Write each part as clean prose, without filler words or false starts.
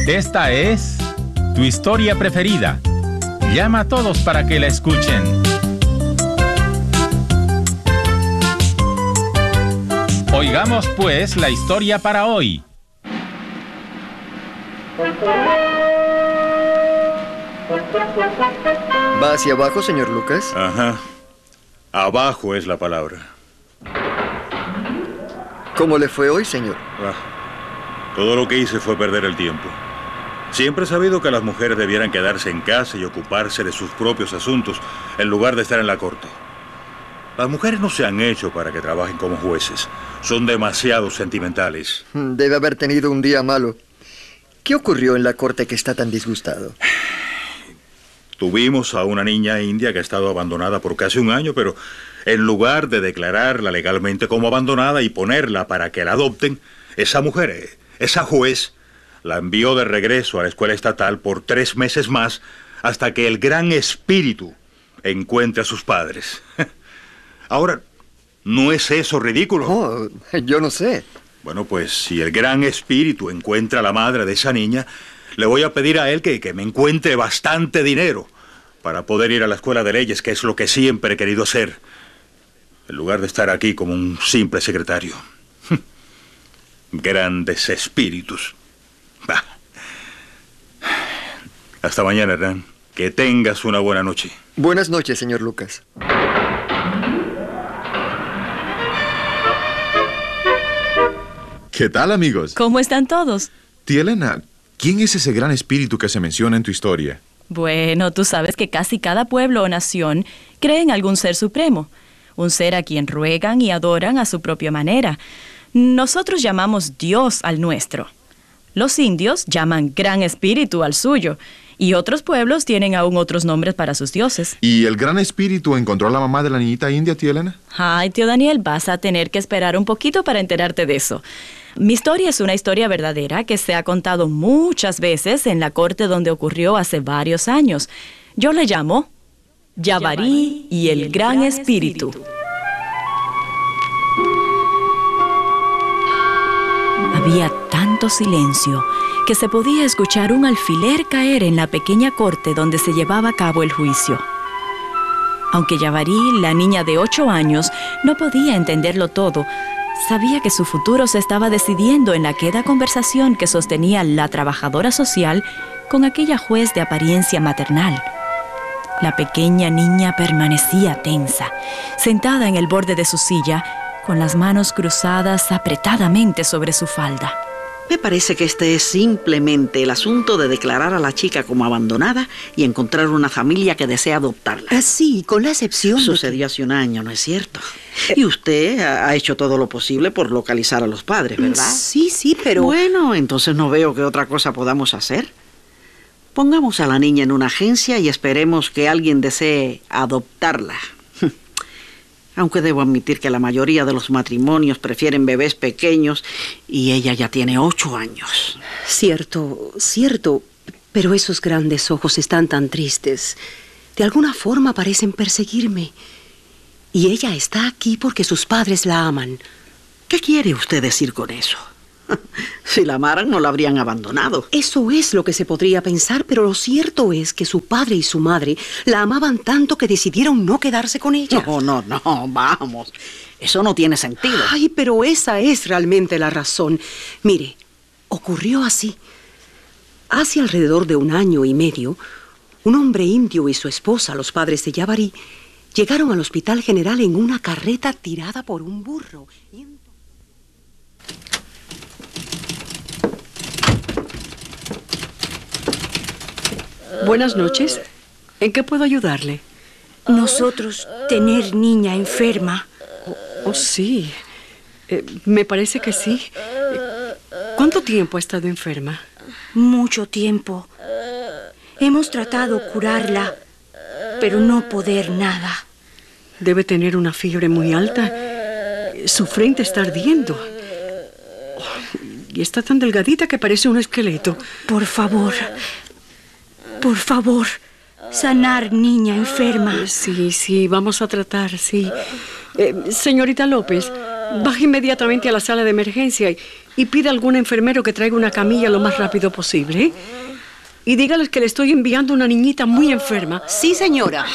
Esta es tu historia preferida. Llama a todos para que la escuchen. Oigamos pues la historia para hoy. ¿Va hacia abajo, señor Lucas? Ajá. Abajo es la palabra. ¿Cómo le fue hoy, señor? Todo lo que hice fue perder el tiempo. Siempre he sabido que las mujeres debieran quedarse en casa y ocuparse de sus propios asuntos en lugar de estar en la corte. Las mujeres no se han hecho para que trabajen como jueces. Son demasiado sentimentales. Debe haber tenido un día malo. ¿Qué ocurrió en la corte que está tan disgustado? Tuvimos a una niña india que ha estado abandonada por casi un año, pero en lugar de declararla legalmente como abandonada y ponerla para que la adopten, esa mujer, esa juez, la envió de regreso a la escuela estatal por 3 meses más hasta que el Gran Espíritu encuentre a sus padres. Ahora, ¿no es eso ridículo? Oh, yo no sé. Bueno, pues si el Gran Espíritu encuentra a la madre de esa niña, le voy a pedir a él que me encuentre bastante dinero para poder ir a la escuela de leyes, que es lo que siempre he querido hacer, en lugar de estar aquí como un simple secretario. Grandes espíritus. Bah. Hasta mañana, Hernán. Que tengas una buena noche. Buenas noches, señor Lucas. ¿Qué tal, amigos? ¿Cómo están todos? Tía Elena, ¿quién es ese gran espíritu que se menciona en tu historia? Bueno, tú sabes que casi cada pueblo o nación cree en algún ser supremo, un ser a quien ruegan y adoran a su propia manera. Nosotros llamamos Dios al nuestro. Los indios llaman Gran Espíritu al suyo, y otros pueblos tienen aún otros nombres para sus dioses. ¿Y el gran espíritu encontró a la mamá de la niñita india, tía Elena? Ay, tío Daniel, vas a tener que esperar un poquito para enterarte de eso. Mi historia es una historia verdadera que se ha contado muchas veces en la corte donde ocurrió hace varios años. Yo le llamo Yavarí y el Gran Espíritu. Había tanto silencio que se podía escuchar un alfiler caer en la pequeña corte donde se llevaba a cabo el juicio. Aunque Yavarí, la niña de 8 años, no podía entenderlo todo, sabía que su futuro se estaba decidiendo en la queda conversación que sostenía la trabajadora social con aquella juez de apariencia maternal. La pequeña niña permanecía tensa, sentada en el borde de su silla, con las manos cruzadas apretadamente sobre su falda. Me parece que este es simplemente el asunto de declarar a la chica como abandonada y encontrar una familia que desea adoptarla. Sí, con la excepción Sucedió hace un año, ¿no es cierto? Y usted ha hecho todo lo posible por localizar a los padres, ¿verdad? Sí, pero... Bueno, entonces no veo qué otra cosa podamos hacer. Pongamos a la niña en una agencia y esperemos que alguien desee adoptarla. Aunque debo admitir que la mayoría de los matrimonios prefieren bebés pequeños y ella ya tiene 8 años. Cierto, pero esos grandes ojos están tan tristes. De alguna forma parecen perseguirme. Y ella está aquí porque sus padres la aman. ¿Qué quiere usted decir con eso? Si la amaran, no la habrían abandonado. Eso es lo que se podría pensar, pero lo cierto es que su padre y su madre la amaban tanto que decidieron no quedarse con ella. No, vamos. Eso no tiene sentido. Ay, pero esa es realmente la razón. Mire, ocurrió así. Hace alrededor de 1 año y medio, un hombre indio y su esposa, los padres de Yavarí, llegaron al Hospital General en una carreta tirada por un burro. Buenas noches. ¿En qué puedo ayudarle? Nosotros tener niña enferma. Oh, sí. Me parece que sí. ¿Cuánto tiempo ha estado enferma? Mucho tiempo. Hemos tratado curarla, pero no poder nada. Debe tener una fiebre muy alta. Su frente está ardiendo. Y está tan delgadita que parece un esqueleto. Por favor, sanar niña enferma. Sí, vamos a tratar, sí. Señorita López, baje inmediatamente a la sala de emergencia y pida a algún enfermero que traiga una camilla lo más rápido posible, ¿eh? Y dígales que le estoy enviando una niñita muy enferma. Sí, señora.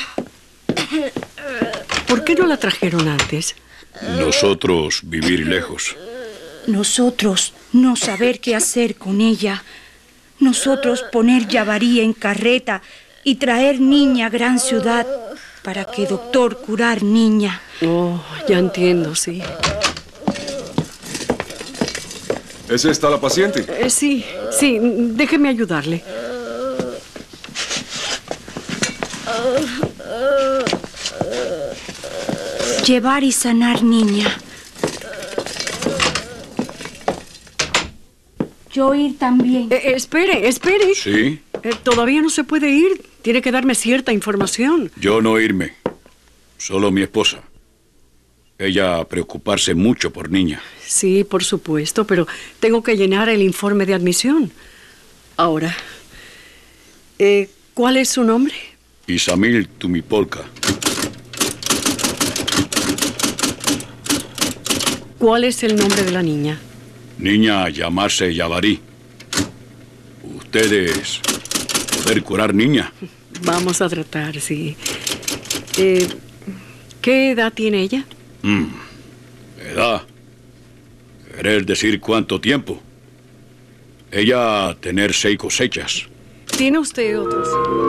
¿Por qué no la trajeron antes? Nosotros vivir lejos. Nosotros no saber qué hacer con ella. Nosotros poner Yabarí en carreta y traer niña a gran ciudad para que doctor curar niña. Oh, ya entiendo, sí. ¿Es esta la paciente? Sí, déjeme ayudarle. Llevar y sanar niña. Yo ir también. Espere. ¿Sí? Todavía no se puede ir. Tiene que darme cierta información. Yo no irme. Solo mi esposa. Ella preocuparse mucho por niña. Sí, por supuesto, pero tengo que llenar el informe de admisión. Ahora, ¿cuál es su nombre? Isamil Tumipolka. ¿Cuál es el nombre de la niña? Niña llamarse Yabarí. Ustedes poder curar niña. Vamos a tratar, sí. ¿Qué edad tiene ella? Edad. ¿Querer decir cuánto tiempo? Ella tener 6 cosechas. ¿Tiene usted otros?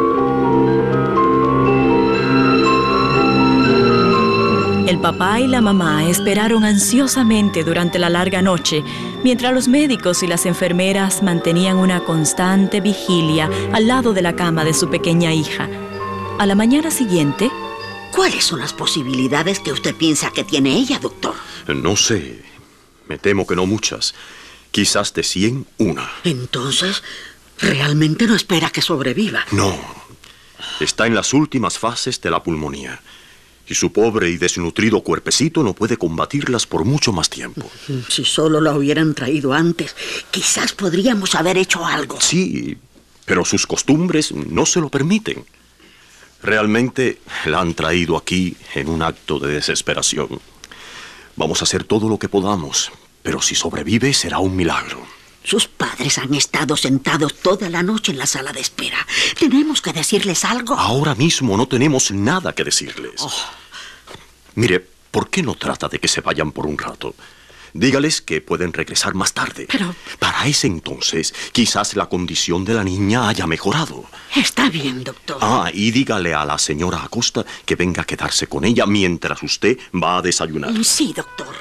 El papá y la mamá esperaron ansiosamente durante la larga noche, mientras los médicos y las enfermeras mantenían una constante vigilia al lado de la cama de su pequeña hija. A la mañana siguiente... ¿Cuáles son las posibilidades que usted piensa que tiene ella, doctor? No sé. Me temo que no muchas. Quizás de 100, una. Entonces, ¿realmente no espera que sobreviva? No. Está en las últimas fases de la pulmonía. Y su pobre y desnutrido cuerpecito no puede combatirlas por mucho más tiempo. Si solo la hubieran traído antes, quizás podríamos haber hecho algo. Sí, pero sus costumbres no se lo permiten. Realmente la han traído aquí en un acto de desesperación. Vamos a hacer todo lo que podamos, pero si sobrevive será un milagro. Sus padres han estado sentados toda la noche en la sala de espera. ¿Tenemos que decirles algo? Ahora mismo no tenemos nada que decirles. Mire, ¿por qué no trata de que se vayan por un rato? Dígales que pueden regresar más tarde. Pero... para ese entonces, quizás la condición de la niña haya mejorado. Está bien, doctor. Y dígale a la señora Acosta que venga a quedarse con ella mientras usted va a desayunar. Sí, doctor.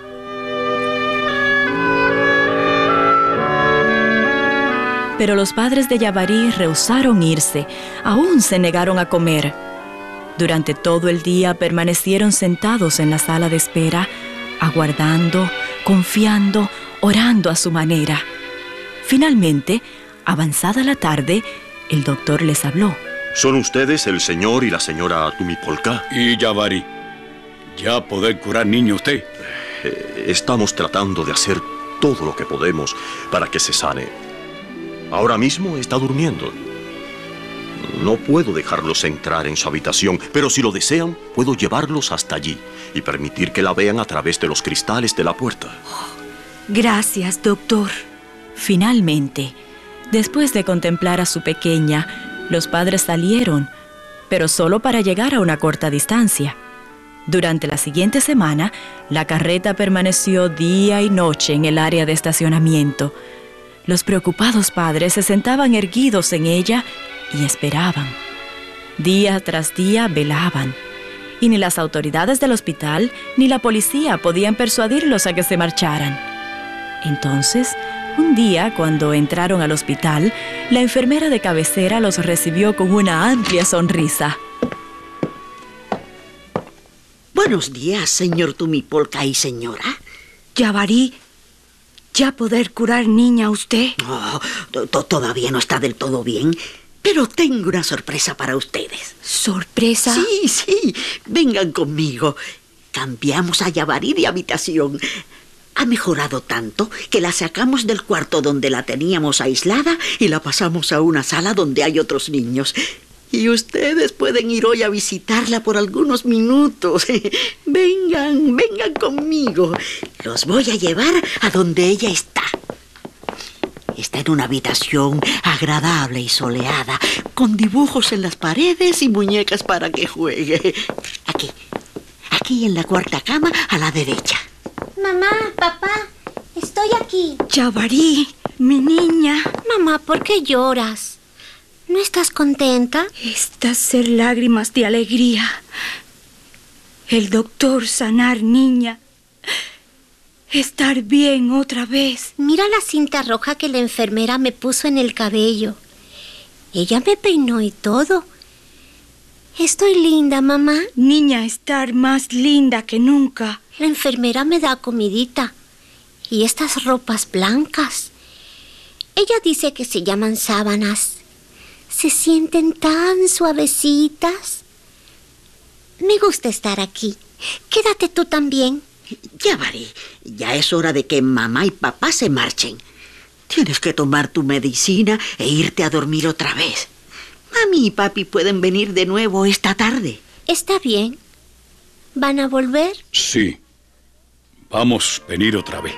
Pero los padres de Yabarí rehusaron irse, aún se negaron a comer. Durante todo el día permanecieron sentados en la sala de espera, aguardando, confiando, orando a su manera. Finalmente, avanzada la tarde, el doctor les habló. ¿Son ustedes el señor y la señora Tumipolka? Y Yabarí. ¿Ya poder curar niño usted? Estamos tratando de hacer todo lo que podemos para que se sane. Ahora mismo está durmiendo. No puedo dejarlos entrar en su habitación, pero si lo desean, puedo llevarlos hasta allí y permitir que la vean a través de los cristales de la puerta. Gracias, doctor. Finalmente, después de contemplar a su pequeña, los padres salieron, pero solo para llegar a una corta distancia. Durante la siguiente semana, la carreta permaneció día y noche en el área de estacionamiento. Los preocupados padres se sentaban erguidos en ella y esperaban. Día tras día velaban, y ni las autoridades del hospital ni la policía podían persuadirlos a que se marcharan. Entonces, un día, cuando entraron al hospital, la enfermera de cabecera los recibió con una amplia sonrisa. Buenos días, señor Tumipolka y señora. Yabarí, ¿ya poder curar niña usted? Todavía no está del todo bien, pero tengo una sorpresa para ustedes. ¿Sorpresa? Sí, vengan conmigo. Cambiamos a Yabarí de habitación. Ha mejorado tanto que la sacamos del cuarto donde la teníamos aislada y la pasamos a una sala donde hay otros niños. Y ustedes pueden ir hoy a visitarla por algunos minutos. Vengan conmigo. Los voy a llevar a donde ella está. Está en una habitación agradable y soleada, con dibujos en las paredes y muñecas para que juegue. Aquí en la cuarta cama, a la derecha. Mamá, papá, estoy aquí. Yavarí, mi niña. Mamá, ¿por qué lloras? ¿No estás contenta? Estas ser lágrimas de alegría. El doctor sanar, niña. Estar bien otra vez. Mira la cinta roja que la enfermera me puso en el cabello. Ella me peinó y todo. Estoy linda, mamá. Niña, estar más linda que nunca. La enfermera me da comidita. Y estas ropas blancas. Ella dice que se llaman sábanas. Se sienten tan suavecitas. Me gusta estar aquí. Quédate tú también. Yavarí, ya es hora de que mamá y papá se marchen. Tienes que tomar tu medicina e irte a dormir otra vez. Mami y papi pueden venir de nuevo esta tarde. Está bien. ¿Van a volver? Sí. Vamos a venir otra vez.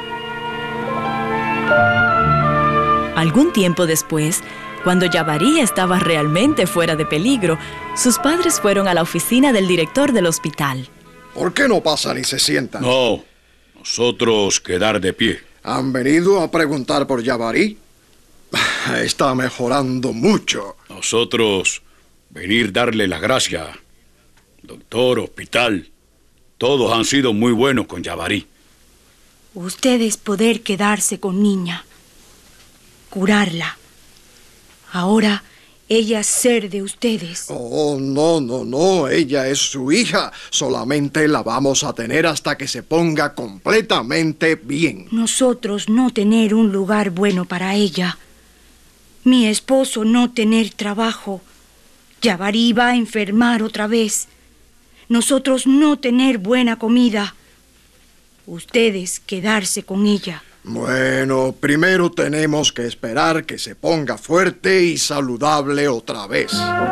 Algún tiempo después, cuando Yavarí estaba realmente fuera de peligro, sus padres fueron a la oficina del director del hospital. ¿Por qué no pasan y se sientan? No, nosotros quedar de pie. ¿Han venido a preguntar por Yavarí? Está mejorando mucho. Nosotros venir darle las gracias. Doctor, hospital, todos han sido muy buenos con Yavarí. Ustedes poder quedarse con niña. Curarla. Ahora ella ser de ustedes. Oh, no. Ella es su hija. Solamente la vamos a tener hasta que se ponga completamente bien. Nosotros no tener un lugar bueno para ella. Mi esposo no tener trabajo. Yavarí va a enfermar otra vez. Nosotros no tener buena comida. Ustedes quedarse con ella. Bueno, primero tenemos que esperar que se ponga fuerte y saludable otra vez.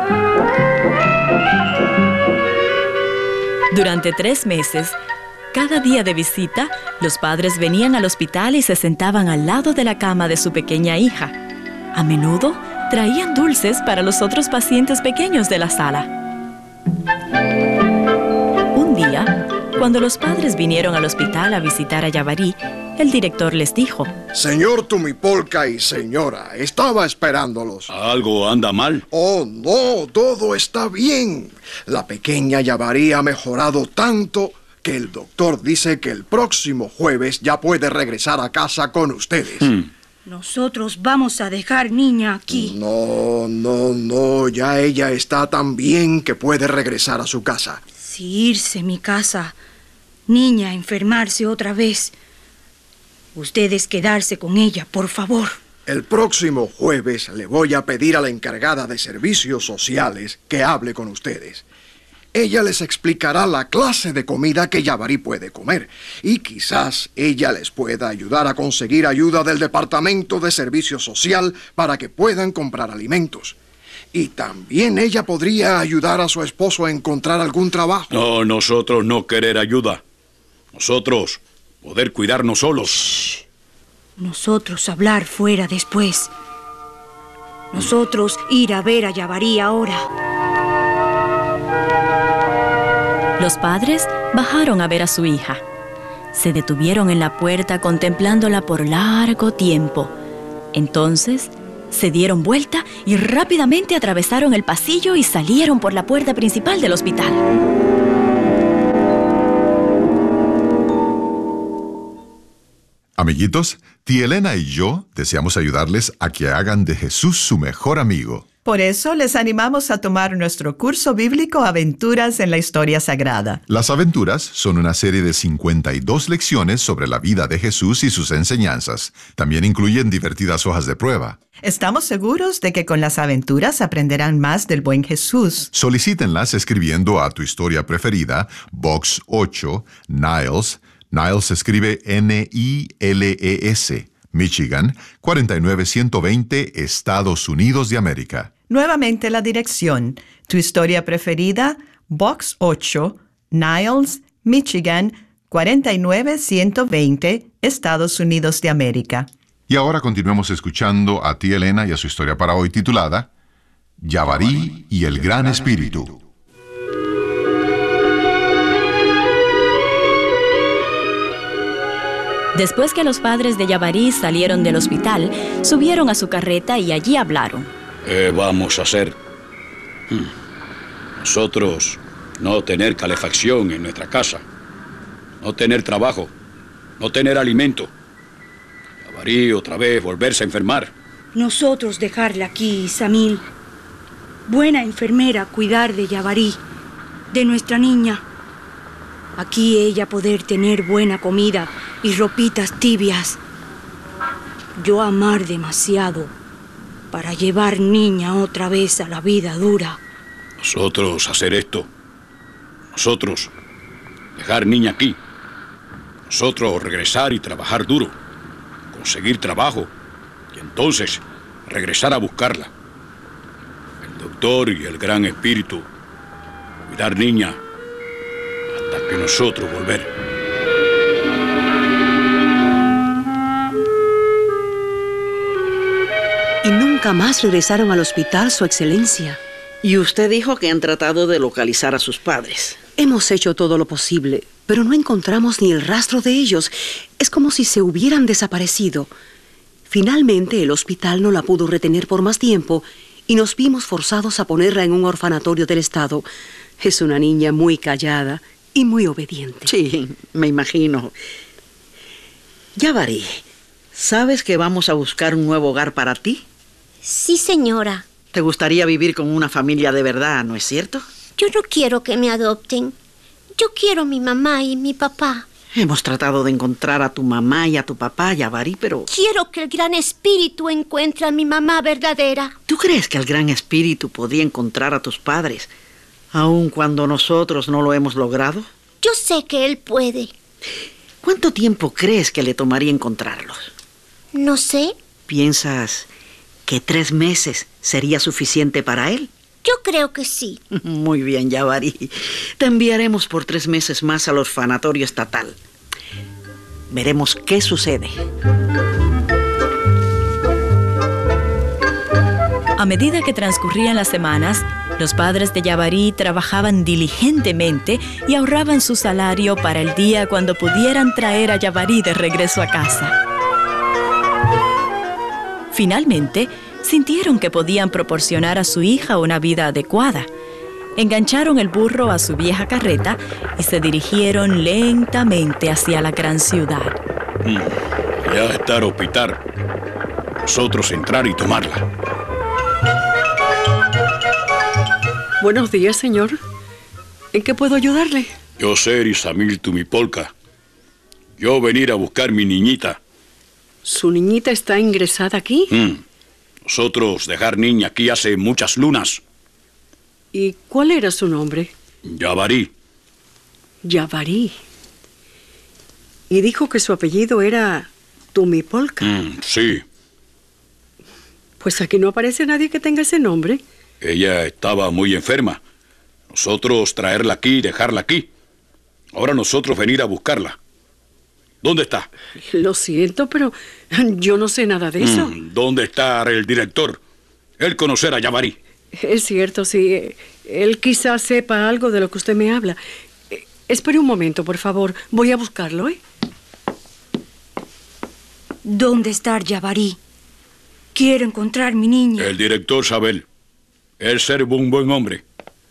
Durante 3 meses, cada día de visita, los padres venían al hospital y se sentaban al lado de la cama de su pequeña hija. A menudo traían dulces para los otros pacientes pequeños de la sala. Un día, cuando los padres vinieron al hospital a visitar a Yavarí, el director les dijo: Señor Tumipolka y señora, estaba esperándolos. ¿Algo anda mal? Oh, no, todo está bien. La pequeña Yavarí ha mejorado tanto que el doctor dice que el próximo jueves ya puede regresar a casa con ustedes. Nosotros vamos a dejar niña aquí. No, ya ella está tan bien que puede regresar a su casa. Si irse mi casa, niña enfermarse otra vez. Ustedes quedarse con ella, por favor. El próximo jueves le voy a pedir a la encargada de servicios sociales que hable con ustedes. Ella les explicará la clase de comida que Yavarí puede comer y quizás ella les pueda ayudar a conseguir ayuda del Departamento de Servicio Social para que puedan comprar alimentos. Y también ella podría ayudar a su esposo a encontrar algún trabajo. No, nosotros no querer ayuda. Nosotros poder cuidarnos solos. Shh. Nosotros hablar fuera después. Nosotros ir a ver a Yavarí ahora. Los padres bajaron a ver a su hija. Se detuvieron en la puerta contemplándola por largo tiempo. Entonces se dieron vuelta y rápidamente atravesaron el pasillo y salieron por la puerta principal del hospital. Amiguitos, tía Elena y yo deseamos ayudarles a que hagan de Jesús su mejor amigo. Por eso les animamos a tomar nuestro curso bíblico Aventuras en la Historia Sagrada. Las aventuras son una serie de 52 lecciones sobre la vida de Jesús y sus enseñanzas. También incluyen divertidas hojas de prueba. Estamos seguros de que con las aventuras aprenderán más del buen Jesús. Solicítenlas escribiendo a tu historia preferida, Box 8, Niles. Niles se escribe Niles, Michigan, 49120, Estados Unidos de América. Nuevamente la dirección: Tu Historia Preferida, Box 8, Niles, Michigan, 49120, Estados Unidos de América. Y ahora continuemos escuchando a tía Elena y a su historia para hoy titulada Yavarí y el Gran Espíritu. Después que los padres de Yavarí salieron del hospital, subieron a su carreta y allí hablaron. ¿Qué vamos a hacer? Nosotros no tener calefacción en nuestra casa, no tener trabajo, no tener alimento. Yavarí otra vez volverse a enfermar. Nosotros dejarla aquí, Samil. Buena enfermera cuidar de Yavarí, de nuestra niña. Aquí ella poder tener buena comida y ropitas tibias. Yo amar demasiado para llevar niña otra vez a la vida dura. Nosotros hacer esto. Nosotros dejar niña aquí. Nosotros regresar y trabajar duro. Conseguir trabajo. Y entonces regresar a buscarla. El doctor y el Gran Espíritu. Cuidar niña hasta que nosotros volver. Y nunca más regresaron al hospital, Su Excelencia. Y usted dijo que han tratado de localizar a sus padres. Hemos hecho todo lo posible, pero no encontramos ni el rastro de ellos. Es como si se hubieran desaparecido. Finalmente, el hospital no la pudo retener por más tiempo y nos vimos forzados a ponerla en un orfanatorio del estado. Es una niña muy callada y muy obediente. Sí, me imagino. Yavarí, ¿sabes que vamos a buscar un nuevo hogar para ti? Sí, señora. ¿Te gustaría vivir con una familia de verdad, no es cierto? Yo no quiero que me adopten. Yo quiero a mi mamá y mi papá. Hemos tratado de encontrar a tu mamá y a tu papá, Yavarí, pero... Quiero que el Gran Espíritu encuentre a mi mamá verdadera. ¿Tú crees que el Gran Espíritu podría encontrar a tus padres, aun cuando nosotros no lo hemos logrado? Yo sé que él puede. ¿Cuánto tiempo crees que le tomaría encontrarlos? No sé. ¿Piensas que 3 meses sería suficiente para él? Yo creo que sí. Muy bien, Yavarí. Te enviaremos por 3 meses más al orfanatorio estatal. Veremos qué sucede. A medida que transcurrían las semanas, los padres de Yavarí trabajaban diligentemente y ahorraban su salario para el día cuando pudieran traer a Yavarí de regreso a casa. Finalmente, sintieron que podían proporcionar a su hija una vida adecuada. Engancharon el burro a su vieja carreta y se dirigieron lentamente hacia la gran ciudad. Ya está el hospital. Nosotros entrar y tomarla. Buenos días, señor. ¿En qué puedo ayudarle? Yo ser Isamil Tumipolka. Yo venir a buscar mi niñita. ¿Su niñita está ingresada aquí? Nosotros dejar niña aquí hace muchas lunas. ¿Y cuál era su nombre? Yavarí. Yavarí. Y dijo que su apellido era Tumipolka. Sí. Pues aquí no aparece nadie que tenga ese nombre. Ella estaba muy enferma. Nosotros traerla aquí y dejarla aquí. Ahora nosotros venir a buscarla. ¿Dónde está? Lo siento, pero yo no sé nada de eso. ¿Dónde está el director? Él conocer a Yavarí. Es cierto, sí. Él quizás sepa algo de lo que usted me habla. Espere un momento, por favor. Voy a buscarlo, ¿eh? ¿Dónde está Yavarí? Quiero encontrar mi niña. El director Sabel. Él ser un buen hombre.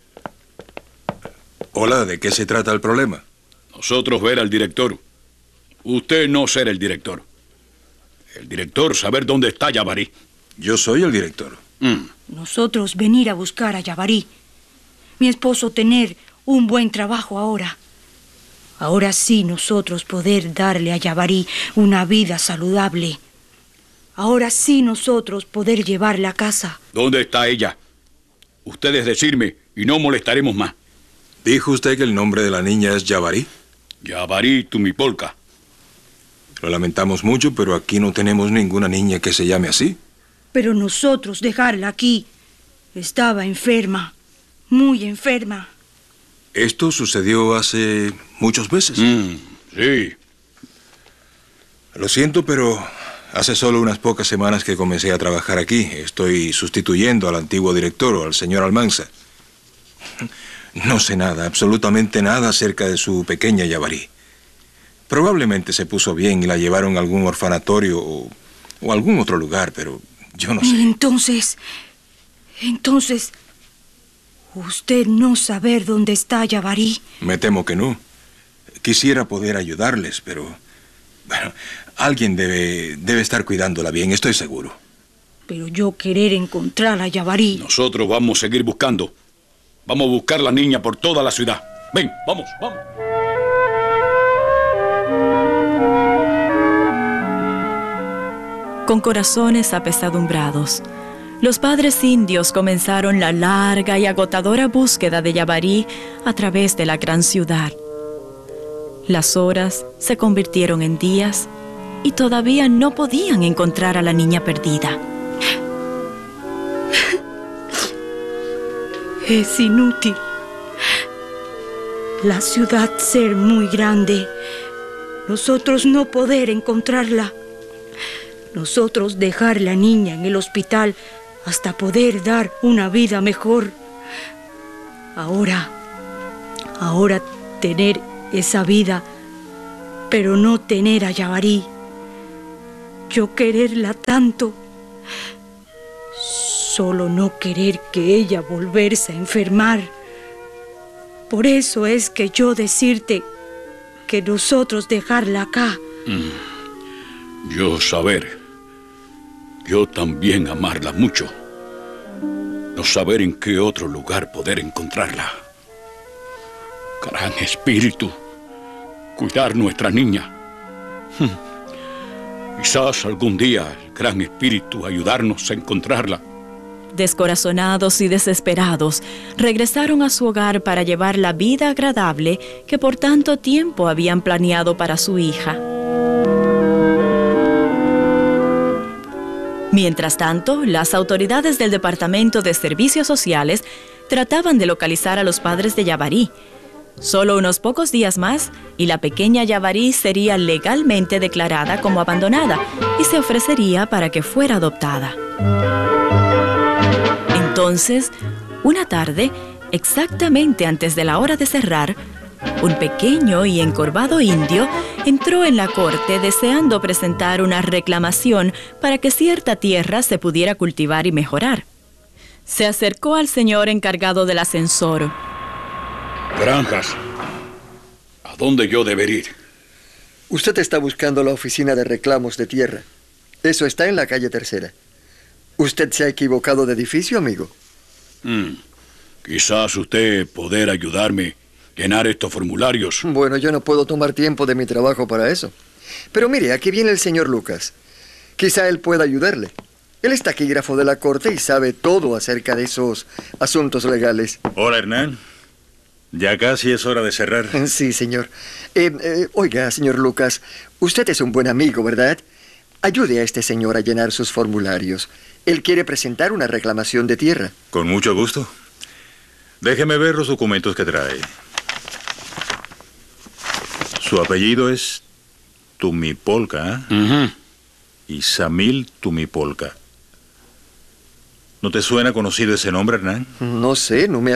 Hola, ¿de qué se trata el problema? Nosotros ver al director. Usted no ser el director. El director saber dónde está Yavarí. Yo soy el director. Nosotros venir a buscar a Yavarí. Mi esposo tener un buen trabajo ahora. Ahora sí nosotros poder darle a Yavarí una vida saludable. Ahora sí nosotros poder llevarla a casa. ¿Dónde está ella? Ustedes decirme y no molestaremos más. ¿Dijo usted que el nombre de la niña es Yavarí? Yavarí Tumipolka. Lo lamentamos mucho, pero aquí no tenemos ninguna niña que se llame así. Pero nosotros dejarla aquí. Estaba enferma, muy enferma. Esto sucedió hace muchos meses. Sí. Lo siento, pero hace solo unas pocas semanas que comencé a trabajar aquí. Estoy sustituyendo al antiguo director, al señor Almanza. No sé nada, absolutamente nada acerca de su pequeña Yavarí. Probablemente se puso bien y la llevaron a algún orfanatorio o algún otro lugar, pero yo no sé. Entonces, ¿usted no saber dónde está Yavarí? Me temo que no. Quisiera poder ayudarles, pero... Bueno, alguien debe estar cuidándola bien, estoy seguro. Pero yo querer encontrar a Yavarí. Nosotros vamos a seguir buscando. Vamos a buscar a la niña por toda la ciudad. Ven, vamos, vamos. Con corazones apesadumbrados, los padres indios comenzaron la larga y agotadora búsqueda de Yavarí a través de la gran ciudad. Las horas se convirtieron en días y todavía no podían encontrar a la niña perdida. Es inútil. La ciudad ser muy grande. Nosotros no poder encontrarla. Nosotros dejar la niña en el hospital hasta poder dar una vida mejor. Ahora tener esa vida, pero no tener a Yavarí. Yo quererla tanto. Solo no querer que ella volverse a enfermar. Por eso es que yo decirte que nosotros dejarla acá. Yo saber. Yo también amarla mucho. No saber en qué otro lugar poder encontrarla. Gran Espíritu, cuidar nuestra niña. Quizás algún día el Gran Espíritu ayudarnos a encontrarla. Descorazonados y desesperados, regresaron a su hogar para llevar la vida agradable que por tanto tiempo habían planeado para su hija. Mientras tanto, las autoridades del Departamento de Servicios Sociales trataban de localizar a los padres de Yavarí. Solo unos pocos días más y la pequeña Yavarí sería legalmente declarada como abandonada y se ofrecería para que fuera adoptada. Entonces, una tarde, exactamente antes de la hora de cerrar, un pequeño y encorvado indio entró en la corte deseando presentar una reclamación para que cierta tierra se pudiera cultivar y mejorar. Se acercó al señor encargado del ascensor. Granjas, ¿a dónde yo debería ir? Usted está buscando la oficina de reclamos de tierra. Eso está en la calle Tercera. ¿Usted se ha equivocado de edificio, amigo? Quizás usted poder ayudarme a llenar estos formularios. Bueno, yo no puedo tomar tiempo de mi trabajo para eso. Pero mire, aquí viene el señor Lucas. Quizá él pueda ayudarle. Él es taquígrafo de la corte y sabe todo acerca de esos asuntos legales. Hola, Hernán. Ya casi es hora de cerrar. Sí, señor. Oiga, señor Lucas, usted es un buen amigo, ¿verdad? Ayude a este señor a llenar sus formularios. Él quiere presentar una reclamación de tierra. Con mucho gusto. Déjeme ver los documentos que trae. Su apellido es Tumipolka, ¿eh? Isamil Tumipolka. ¿No te suena conocido ese nombre, Hernán? No sé, no me